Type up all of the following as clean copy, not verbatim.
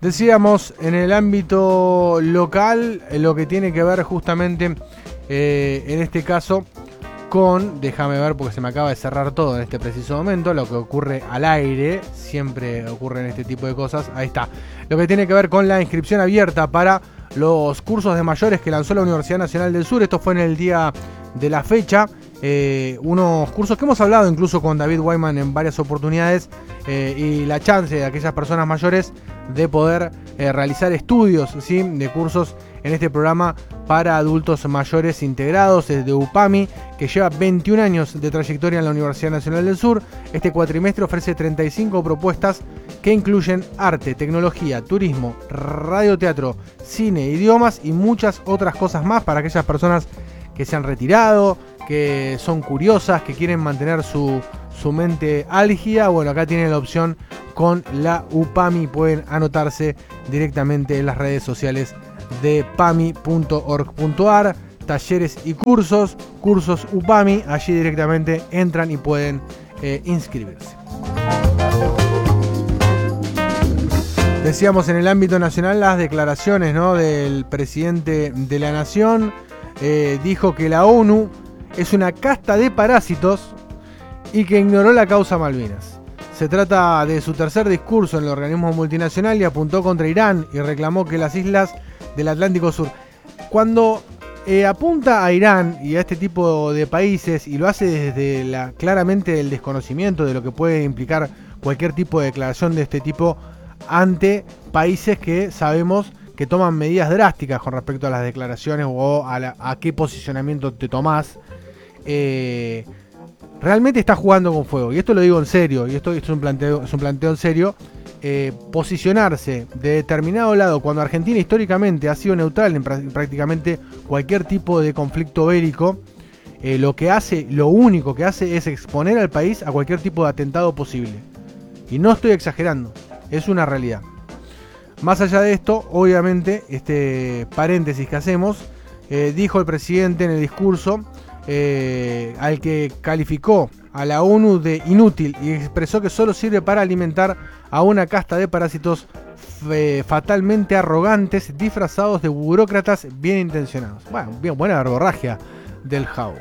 Decíamos, en el ámbito local, lo que tiene que ver justamente, en este caso, con, déjame ver porque se me acaba de cerrar todo en este preciso momento, lo que ocurre al aire, siempre ocurren este tipo de cosas, ahí está, lo que tiene que ver con la inscripción abierta para los cursos de mayores que lanzó la Universidad Nacional del Sur. Esto fue en el día de la fecha, unos cursos que hemos hablado incluso con David Wyman en varias oportunidades, y la chance de aquellas personas mayores de poder realizar estudios, ¿sí?, de cursos en este programa para adultos mayores integrados de UPAMI, que lleva 21 años de trayectoria en la Universidad Nacional del Sur. Este cuatrimestre ofrece 35 propuestas que incluyen arte, tecnología, turismo, radioteatro, cine, idiomas y muchas otras cosas más para aquellas personas que se han retirado, que son curiosas, que quieren mantener su mente álgida. Bueno, acá tienen la opción con la UPAMI, pueden anotarse directamente en las redes sociales de pami.org.ar, talleres y cursos UPAMI, allí directamente entran y pueden inscribirse. Decíamos en el ámbito nacional las declaraciones, ¿no?, del presidente de la Nación. Dijo que la ONU es una casta de parásitos y que ignoró la causa Malvinas. Se trata de su tercer discurso en el organismo multinacional y apuntó contra Irán y reclamó que las islas del Atlántico Sur. Cuando apunta a Irán y a este tipo de países, y lo hace desde claramente el desconocimiento de lo que puede implicar cualquier tipo de declaración de este tipo ante países que sabemos que toman medidas drásticas con respecto a las declaraciones o a qué posicionamiento te tomás, realmente está jugando con fuego. Y esto lo digo en serio, y esto es un planteo en serio. Posicionarse de determinado lado cuando Argentina históricamente ha sido neutral en prácticamente cualquier tipo de conflicto bélico, lo único que hace es exponer al país a cualquier tipo de atentado posible. Y no estoy exagerando, es una realidad. Más allá de esto, obviamente, este paréntesis que hacemos, dijo el presidente en el discurso, al que calificó a la ONU de inútil y expresó que solo sirve para alimentar a una casta de parásitos fatalmente arrogantes, disfrazados de burócratas bien intencionados. Bueno, bien buena verborragia del JAU.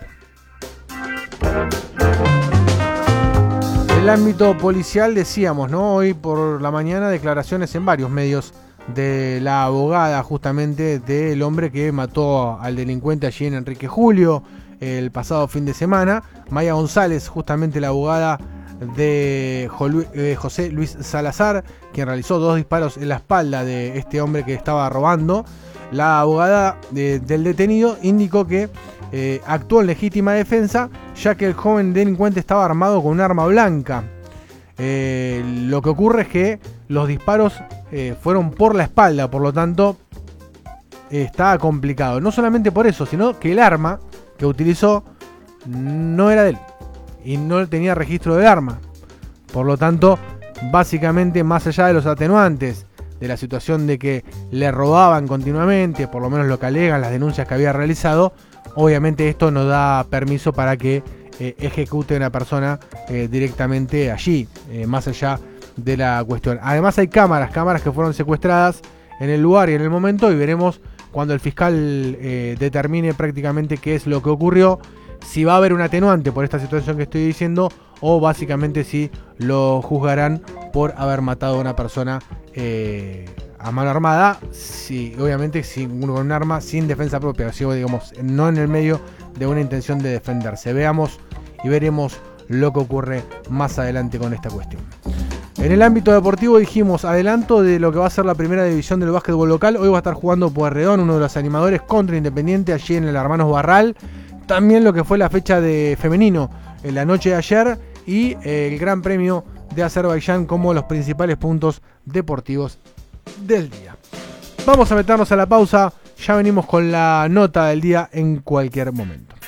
En el ámbito policial decíamos, ¿no?, hoy por la mañana declaraciones en varios medios de la abogada justamente del hombre que mató al delincuente allí en Enrique Julio el pasado fin de semana. Maya González, justamente la abogada de José Luis Salazar, quien realizó 2 disparos en la espalda de este hombre que estaba robando. La abogada del detenido indicó que actuó en legítima defensa, ya que el joven delincuente estaba armado con un arma blanca. Lo que ocurre es que los disparos fueron por la espalda, por lo tanto está complicado. No solamente por eso, sino que el arma que utilizó no era de él y no tenía registro del arma. Por lo tanto, básicamente, más allá de los atenuantes de la situación de que le robaban continuamente, por lo menos lo que alegan las denuncias que había realizado, obviamente esto no da permiso para que ejecute a una persona directamente allí, más allá de la cuestión. Además hay cámaras que fueron secuestradas en el lugar y en el momento, y veremos cuando el fiscal determine prácticamente qué es lo que ocurrió, si va a haber un atenuante por esta situación que estoy diciendo, o básicamente si lo juzgarán por haber matado a una persona a mano armada, obviamente con un arma sin defensa propia, digamos, no en el medio de una intención de defenderse. Veamos y veremos lo que ocurre más adelante con esta cuestión. En el ámbito deportivo dijimos, adelanto de lo que va a ser la primera división del básquetbol local. Hoy va a estar jugando Pueyrredón, uno de los animadores, contra Independiente allí en el Hermanos Barral. También lo que fue la fecha de femenino en la noche de ayer y el Gran Premio de Azerbaiyán como los principales puntos deportivos del día. Vamos a meternos a la pausa, ya venimos con la nota del día en cualquier momento.